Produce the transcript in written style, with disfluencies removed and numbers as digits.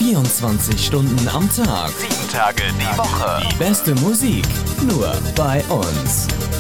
24 Stunden am Tag. 7 Tage die Woche. Die beste Musik nur bei uns.